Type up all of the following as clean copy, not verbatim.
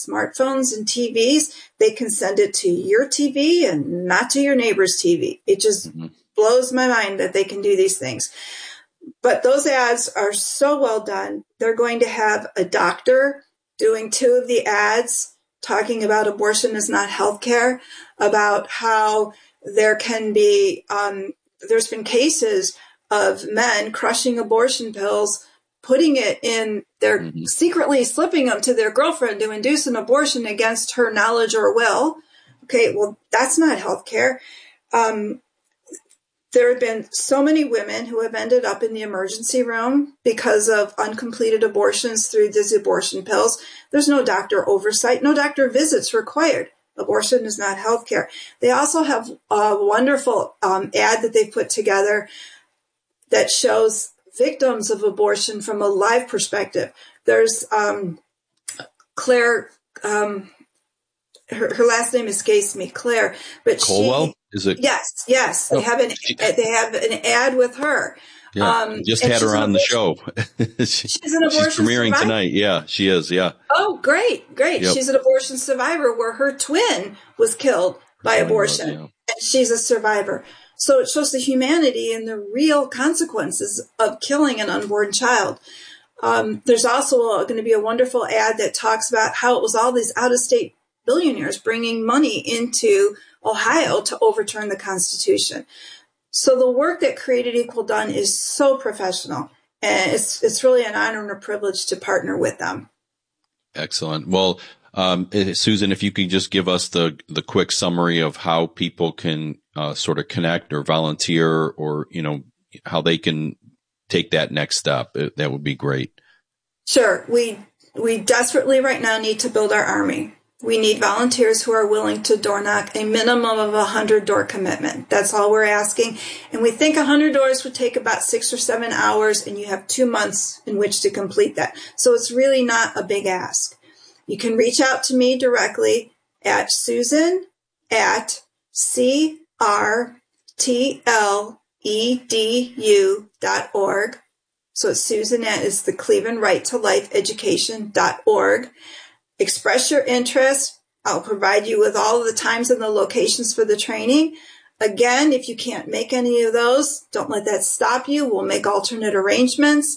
smartphones and TVs, they can send it to your TV and not to your neighbor's TV. It just blows my mind that they can do these things. But those ads are so well done. They're going to have a doctor doing 2 of the ads talking about abortion is not healthcare, about how there can be, there's been cases of men crushing abortion pills, putting it in their, secretly slipping them to their girlfriend to induce an abortion against her knowledge or will. Okay, well, that's not healthcare. There have been so many women who have ended up in the emergency room because of uncompleted abortions through these abortion pills. There's no doctor oversight, no doctor visits required. Abortion is not healthcare. They also have a wonderful ad that they put together that shows victims of abortion from a live perspective. There's Claire, her last name escapes me, Claire, but Colwell? Is it? Yes. They have an ad with her. Yeah, just had her on the show. She's an abortion She's premiering survivor tonight. Yeah, she is. Yeah. Oh, great. Yep. She's an abortion survivor where her twin was killed by abortion, and she's a survivor. So it shows the humanity and the real consequences of killing an unborn child. There's also going to be a wonderful ad that talks about how it was all these out-of-state billionaires bringing money into Ohio to overturn the Constitution. So the work that Created Equal done is so professional, and it's really an honor and a privilege to partner with them. Excellent. Well, Susan, if you could just give us the quick summary of how people can sort of connect or volunteer, or how they can take that next step, that would be great. Sure. We desperately right now need to build our army. We need volunteers who are willing to door knock, a minimum of 100 door commitment. That's all we're asking. And we think 100 doors would take about 6 or 7 hours, and you have 2 months in which to complete that. So it's really not a big ask. You can reach out to me directly at susan@crtledu.org. So it's Susan is the Cleveland Right to Life Education.org. Express your interest. I'll provide you with all of the times and the locations for the training. Again, if you can't make any of those, don't let that stop you. We'll make alternate arrangements.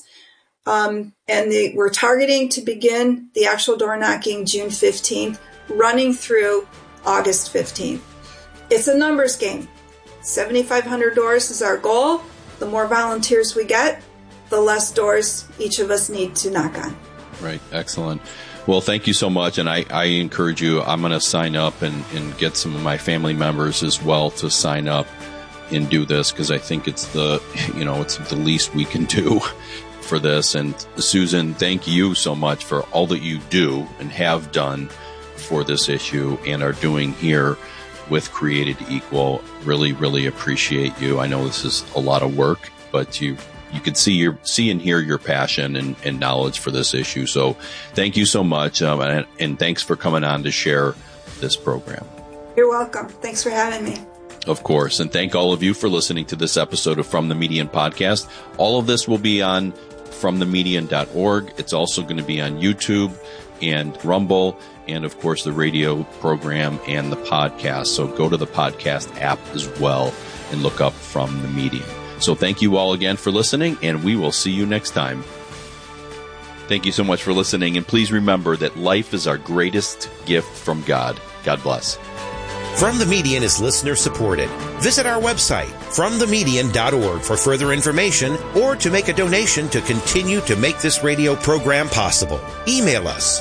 We're targeting to begin the actual door knocking June 15th, running through August 15th. It's a numbers game. 7,500 doors is our goal. The more volunteers we get, the less doors each of us need to knock on. Right. Excellent. Well, thank you so much. And I encourage you, I'm going to sign up and get some of my family members as well to sign up and do this, because I think it's it's the least we can do for this. And Susan, thank you so much for all that you do and have done for this issue and are doing here with Created Equal. Really, really appreciate you. I know this is a lot of work, but you can see and hear your passion and knowledge for this issue. So thank you so much. And thanks for coming on to share this program. You're welcome. Thanks for having me. Of course. And thank all of you for listening to this episode of From the Median podcast. All of this will be on fromthemedian.org. It's also going to be on YouTube and Rumble, and of course the radio program and the podcast. So go to the podcast app as well and look up From the Median. So thank you all again for listening, and we will see you next time. Thank you so much for listening, and please remember that life is our greatest gift from God. God bless. From the Median is listener supported. Visit our website, fromthemedian.org, for further information or to make a donation to continue to make this radio program possible. Email us,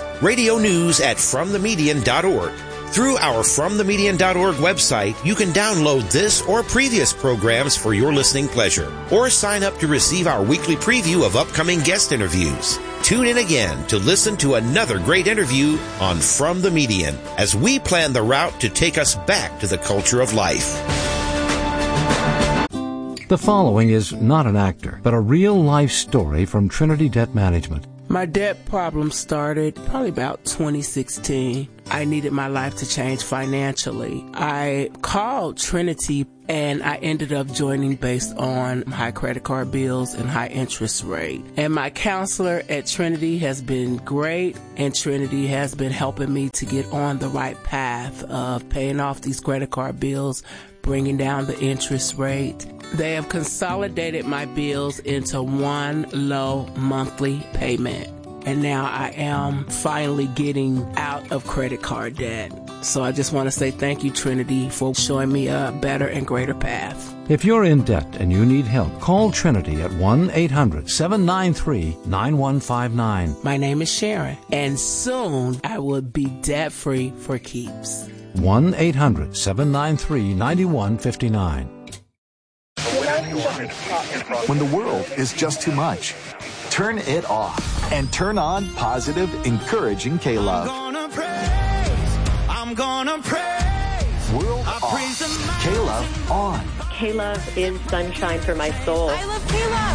radionews@fromthemedian.org. Through our fromthemedian.org website, you can download this or previous programs for your listening pleasure, or sign up to receive our weekly preview of upcoming guest interviews. Tune in again to listen to another great interview on From the Median as we plan the route to take us back to the culture of life. The following is not an actor, but a real-life story from Trinity Debt Management. My debt problem started probably about 2016. I needed my life to change financially. I called Trinity and I ended up joining based on high credit card bills and high interest rate. And my counselor at Trinity has been great, and Trinity has been helping me to get on the right path of paying off these credit card bills, bringing down the interest rate. They have consolidated my bills into one low monthly payment. And now I am finally getting out of credit card debt. So I just want to say thank you, Trinity, for showing me a better and greater path. If you're in debt and you need help, call Trinity at 1-800-793-9159. My name is Sharon, and soon I will be debt-free for keeps. 1-800-793-9159. When the world is just too much, turn it off and turn on positive, encouraging K-Love. I'm gonna praise. World off. K-Love on. K-Love is sunshine for my soul. I love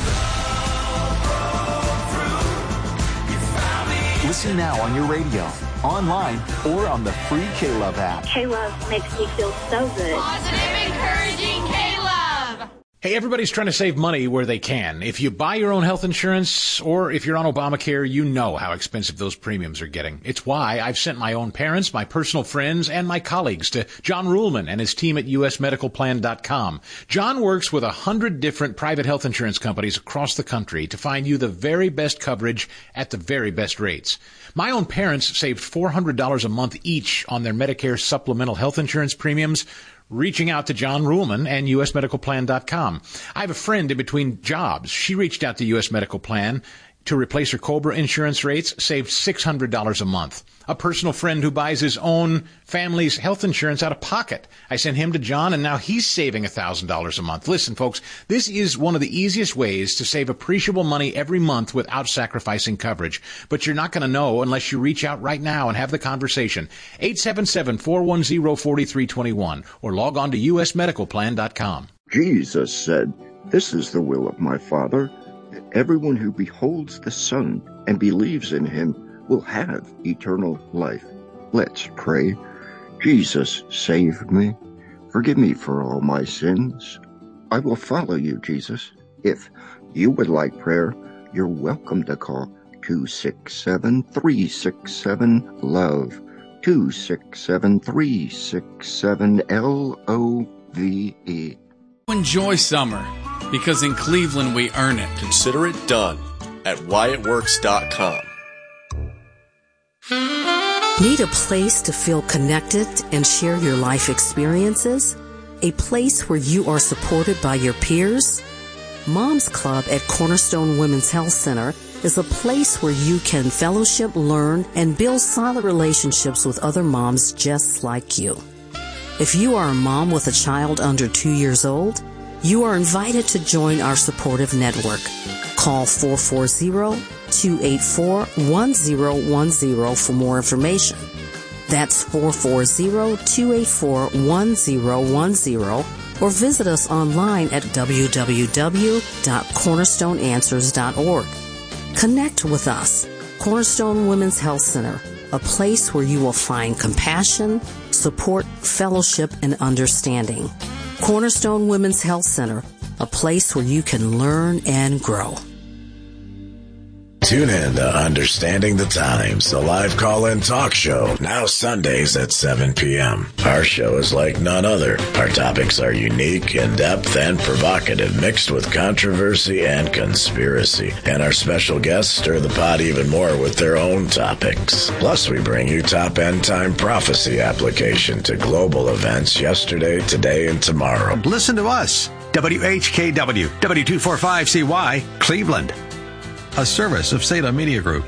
K-Love. Listen now on your radio, online, or on the free K-Love app. K-Love makes me feel so good. Positive, encouraging K-Love. Hey, everybody's trying to save money where they can. If you buy your own health insurance or if you're on Obamacare, you know how expensive those premiums are getting. It's why I've sent my own parents, my personal friends, and my colleagues to John Ruhlman and his team at usmedicalplan.com. John works with 100 different private health insurance companies across the country to find you the very best coverage at the very best rates. My own parents saved $400 a month each on their Medicare supplemental health insurance premiums, reaching out to John Ruhlman and usmedicalplan.com. I have a friend in between jobs. She reached out to US Medical Plan to replace her COBRA insurance rates, saved $600 a month. A personal friend who buys his own family's health insurance out of pocket. I sent him to John, and now he's saving $1,000 a month. Listen, folks, this is one of the easiest ways to save appreciable money every month without sacrificing coverage. But you're not going to know unless you reach out right now and have the conversation. 877-410-4321 or log on to usmedicalplan.com. Jesus said, "This is the will of my Father, that everyone who beholds the Son and believes in him will have eternal life." Let's pray. Jesus, save me. Forgive me for all my sins. I will follow you, Jesus. If you would like prayer, you're welcome to call 267-367-LOVE, 267-367-LOVE. Enjoy summer, because in Cleveland we earn it. Consider it done at WyattWorks.com. Need a place to feel connected and share your life experiences? A place where you are supported by your peers? Mom's Club at Cornerstone Women's Health Center is a place where you can fellowship, learn, and build solid relationships with other moms just like you. If you are a mom with a child under 2 years old, you are invited to join our supportive network. Call 440-284-1010 for more information. That's 440-284-1010, or visit us online at www.cornerstoneanswers.org. Connect with us. Cornerstone Women's Health Center, a place where you will find compassion, support, fellowship, and understanding. Cornerstone Women's Health Center, a place where you can learn and grow. Tune in to Understanding the Times, the live call-in talk show, now Sundays at 7 p.m. Our show is like none other. Our topics are unique, in-depth, and provocative, mixed with controversy and conspiracy. And our special guests stir the pot even more with their own topics. Plus, we bring you top end-time prophecy application to global events yesterday, today, and tomorrow. Listen to us, WHKW, W245CY, Cleveland. A service of Salem Media Group.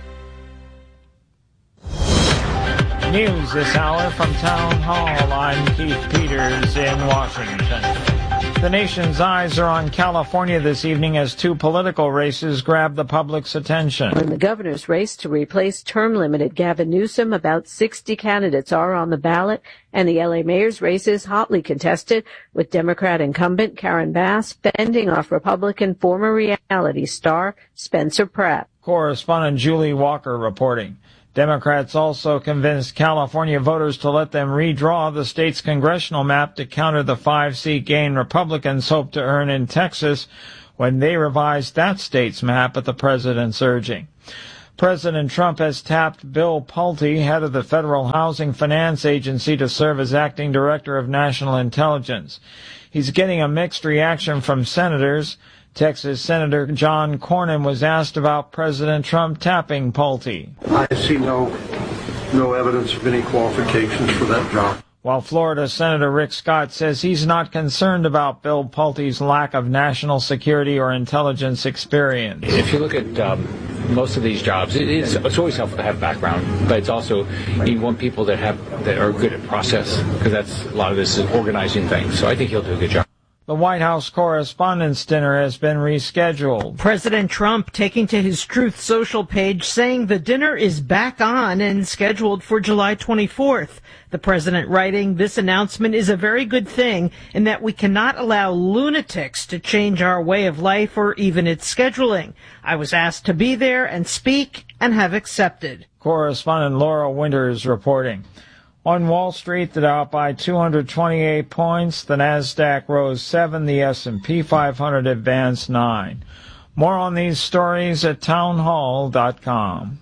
News this hour from Town Hall. I'm Keith Peters in Washington. The nation's eyes are on California this evening as two political races grab the public's attention. In the governor's race to replace term-limited Gavin Newsom, about 60 candidates are on the ballot, and the L.A. mayor's race is hotly contested, with Democrat incumbent Karen Bass fending off Republican former reality star Spencer Pratt. Correspondent Julie Walker reporting. Democrats also convinced California voters to let them redraw the state's congressional map to counter the 5-seat gain Republicans hope to earn in Texas when they revised that state's map at the president's urging. President Trump has tapped Bill Pulte, head of the Federal Housing Finance Agency, to serve as acting director of national intelligence. He's getting a mixed reaction from senators. Texas Senator John Cornyn was asked about President Trump tapping Pulte. I see no evidence of any qualifications for that job. While Florida Senator Rick Scott says he's not concerned about Bill Pulte's lack of national security or intelligence experience. If you look at most of these jobs, it's always helpful to have background, but it's also you want people that are good at process, because a lot of this is organizing things. So I think he'll do a good job. The White House Correspondents' Dinner has been rescheduled. President Trump taking to his Truth Social page saying the dinner is back on and scheduled for July 24th. The president writing, "This announcement is a very good thing in that we cannot allow lunatics to change our way of life or even its scheduling. I was asked to be there and speak and have accepted." Correspondent Laura Winters reporting. On Wall Street, the Dow by 228 points, the Nasdaq rose 7, the S&P 500 advanced 9. More on these stories at townhall.com.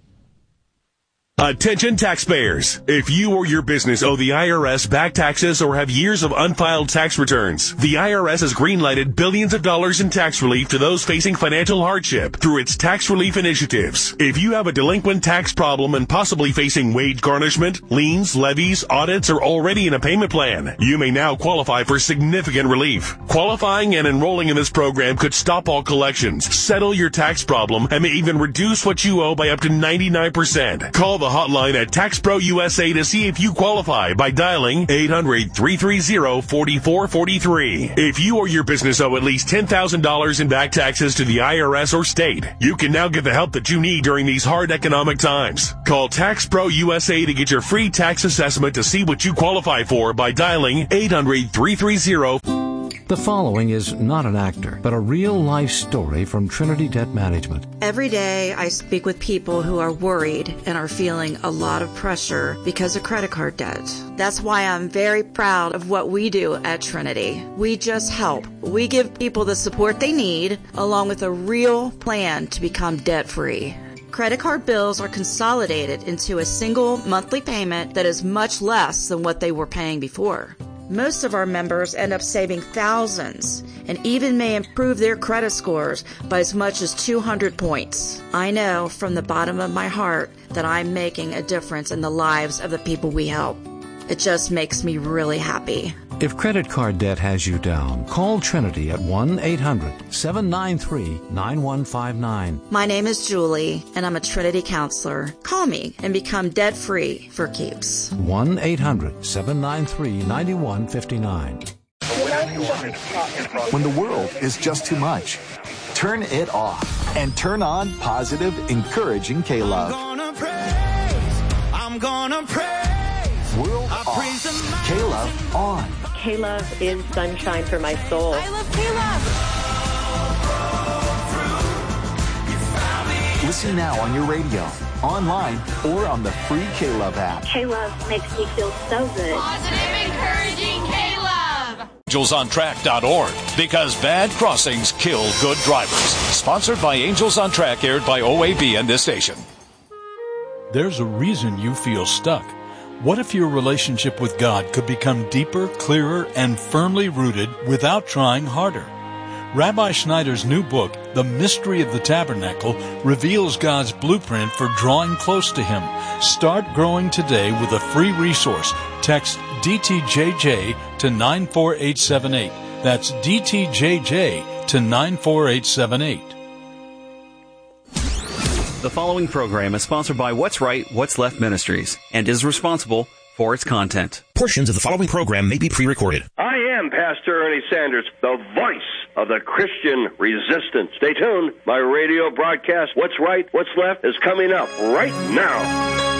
Attention taxpayers. If you or your business owe the IRS back taxes or have years of unfiled tax returns, the IRS has greenlighted billions of dollars in tax relief to those facing financial hardship through its tax relief initiatives. If you have a delinquent tax problem and possibly facing wage garnishment, liens, levies, audits, or already in a payment plan, you may now qualify for significant relief. Qualifying and enrolling in this program could stop all collections, settle your tax problem, and may even reduce what you owe by up to 99%. Call the hotline at TaxPro USA to see if you qualify by dialing 800-330-4443. If you or your business owe at least $10,000 in back taxes to the IRS or state, you can now get the help that you need during these hard economic times. Call TaxPro USA to get your free tax assessment to see what you qualify for by dialing 800-330. The following is not an actor, but a real-life story from Trinity Debt Management. Every day I speak with people who are worried and are feeling a lot of pressure because of credit card debt. That's why I'm very proud of what we do at Trinity. We just help. We give people the support they need, along with a real plan to become debt-free. Credit card bills are consolidated into a single monthly payment that is much less than what they were paying before. Most of our members end up saving thousands and even may improve their credit scores by as much as 200 points. I know from the bottom of my heart that I'm making a difference in the lives of the people we help. It just makes me really happy. If credit card debt has you down, call Trinity at 1-800-793-9159. My name is Julie, and I'm a Trinity counselor. Call me and become debt-free for keeps. 1-800-793-9159. When the world is just too much, turn it off and turn on positive, encouraging K-Love. I'm gonna praise. World off. K-Love on. K-Love is sunshine for my soul. I love K-Love. Listen now on your radio, online, or on the free K-Love app. K-Love makes me feel so good. Positive, encouraging K-Love. AngelsOnTrack.org, because bad crossings kill good drivers. Sponsored by Angels on Track, aired by OAB and this station. There's a reason you feel stuck. What if your relationship with God could become deeper, clearer, and firmly rooted without trying harder? Rabbi Schneider's new book, The Mystery of the Tabernacle, reveals God's blueprint for drawing close to Him. Start growing today with a free resource. Text DTJJ to 94878. That's DTJJ to 94878. The following program is sponsored by What's Right, What's Left Ministries and is responsible for its content. Portions of the following program may be pre-recorded. I am Pastor Ernie Sanders, the voice of the Christian resistance. Stay tuned. My radio broadcast, What's Right, What's Left, is coming up right now.